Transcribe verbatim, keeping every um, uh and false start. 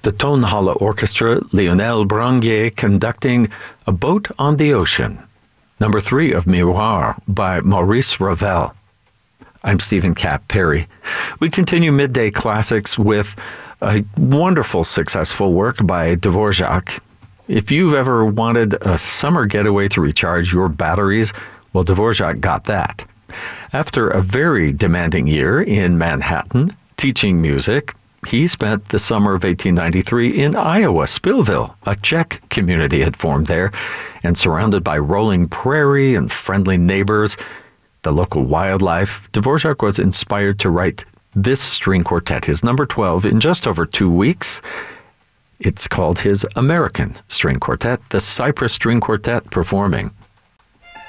The Tonhalle Orchestra, Lionel Branguet conducting A Boat on the Ocean. Number three of Miroir by Maurice Ravel. I'm Stephen Kapp Perry. We continue Midday Classics with a wonderful, successful work by Dvorak. If you've ever wanted a summer getaway to recharge your batteries, well, Dvorak got that. After a very demanding year in Manhattan, teaching music, he spent the summer of eighteen ninety-three in Iowa, Spillville. A Czech community had formed there, and surrounded by rolling prairie and friendly neighbors, the local wildlife, Dvorak was inspired to write this string quartet, his number twelve, in just over two weeks. It's called his American String Quartet, the Cypress String Quartet performing